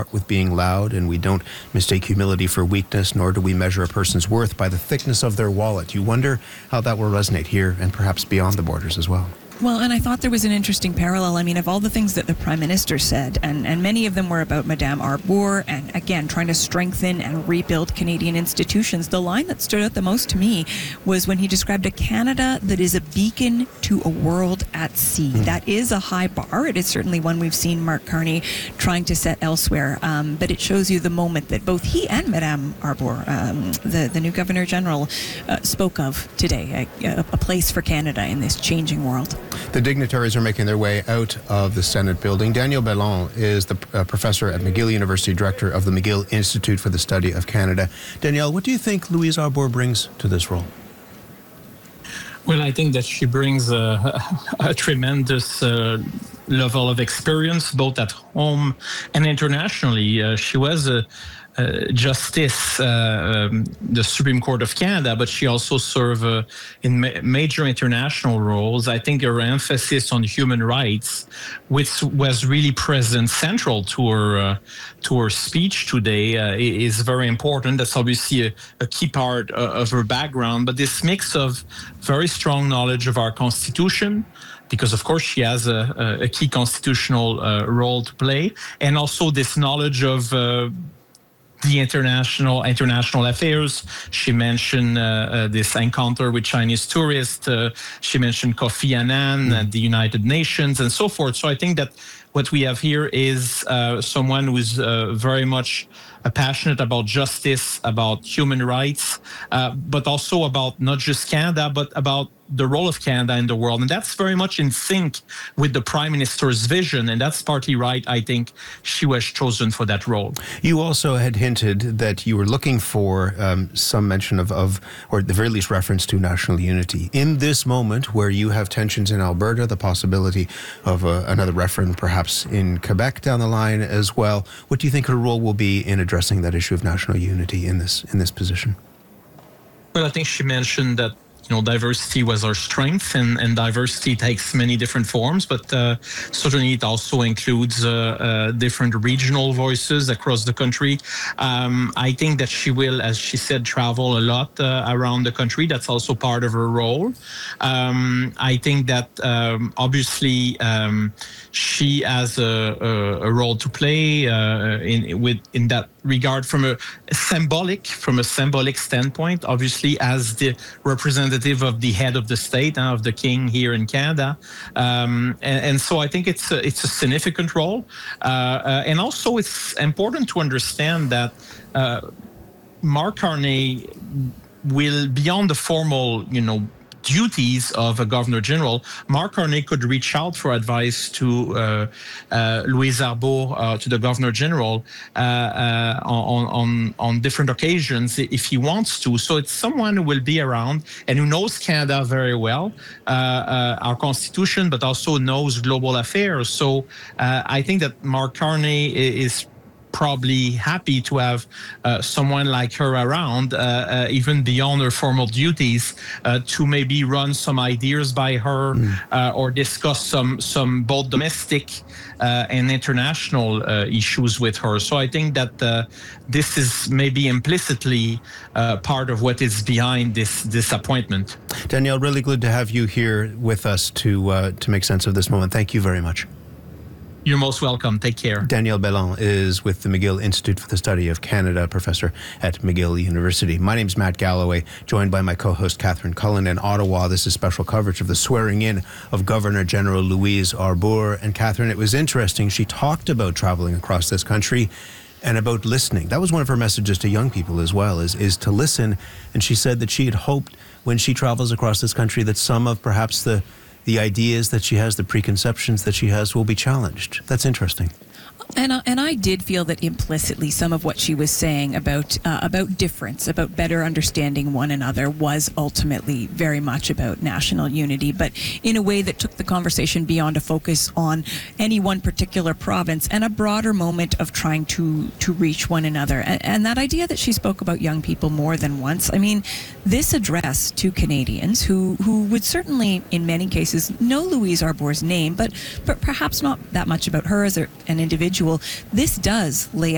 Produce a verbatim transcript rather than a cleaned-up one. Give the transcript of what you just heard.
talk with being loud, and we don't mistake humility for weakness, nor do we measure a person's worth by the thickness of their wallet. You wonder how that will resonate here and perhaps beyond the borders as well. Well, and I thought there was an interesting parallel. I mean, of all the things that the Prime Minister said, and, and many of them were about Madame Arbour, and again, trying to strengthen and rebuild Canadian institutions, the line that stood out the most to me was when he described a Canada that is a beacon to a world at sea. Mm. That is a high bar. It is certainly one we've seen Mark Carney trying to set elsewhere, um, but it shows you the moment that both he and Madame Arbour, um, the, the new Governor-General, uh, spoke of today, a, a place for Canada in this changing world. The dignitaries are making their way out of the Senate building. Daniel Bellon is the uh, professor at McGill University, director of the McGill Institute for the Study of Canada. Danielle, what do you think Louise Arbour brings to this role? Well, I think that she brings a, a tremendous uh, level of experience, both at home and internationally. Uh, she was a Uh, Justice, uh, um, the Supreme Court of Canada, but she also served uh, in ma- major international roles. I think her emphasis on human rights, which was really present central to her uh, to her speech today, uh, is very important. That's obviously a, a key part uh, of her background. But this mix of very strong knowledge of our Constitution, because of course she has a, a key constitutional uh, role to play, and also this knowledge of uh, the international international affairs. She mentioned uh, uh, this encounter with Chinese tourists. Uh, she mentioned Kofi Annan, uh, the United Nations, and so forth. So I think that what we have here is uh, someone who is uh, very much uh, passionate about justice, about human rights, uh, but also about not just Canada, but about the role of Canada in the world. And that's very much in sync with the Prime Minister's vision. And that's partly right, I think, she was chosen for that role. You also had hinted that you were looking for um, some mention of, of, or at the very least reference to national unity. In this moment where you have tensions in Alberta, the possibility of uh, another referendum perhaps in Quebec down the line as well, what do you think her role will be in addressing that issue of national unity in this in this position? Well, I think she mentioned that You know, diversity was our strength, and, and diversity takes many different forms, but uh, certainly it also includes uh, uh, different regional voices across the country. Um, I think that she will, as she said, travel a lot uh, around the country. That's also part of her role. Um, I think that um, obviously um, she has a, a, a role to play uh, in with in that regard from a symbolic from a symbolic standpoint, obviously as the representative of the head of the state, uh, of the king here in Canada, um, and, and so I think it's a, it's a significant role, uh, uh, and also it's important to understand that uh, Mark Carney will, beyond the formal, you know, duties of a Governor General, Mark Carney could reach out for advice to uh, uh, Louise Arbour, uh, to the Governor General, uh, uh, on, on on different occasions if he wants to. So it's someone who will be around and who knows Canada very well, uh, uh, our Constitution, but also knows global affairs. So uh, I think that Mark Carney is probably happy to have uh, someone like her around, uh, uh, even beyond her formal duties, uh, to maybe run some ideas by her, mm. uh, or discuss some some both domestic uh, and international uh, issues with her. So I think that uh, this is maybe implicitly uh, part of what is behind this this appointment. Danielle, really good to have you here with us to uh, to make sense of this moment. Thank you very much. You're most welcome. Take care. Danielle Bellon is with the McGill Institute for the Study of Canada, professor at McGill University. My name's Matt Galloway, joined by my co-host Catherine Cullen in Ottawa. This is special coverage of the swearing-in of Governor General Louise Arbour. And Catherine, it was interesting. She talked about traveling across this country and about listening. That was one of her messages to young people as well, is, is to listen. And she said that she had hoped when she travels across this country that some of perhaps the the ideas that she has, the preconceptions that she has, will be challenged. That's interesting. And uh, and I did feel that implicitly some of what she was saying about uh, about difference, about better understanding one another, was ultimately very much about national unity, but in a way that took the conversation beyond a focus on any one particular province and a broader moment of trying to to reach one another. And, and that idea that she spoke about young people more than once, I mean, this address to Canadians who, who would certainly, in many cases, know Louise Arbour's name, but, but perhaps not that much about her as a, an individual, this does lay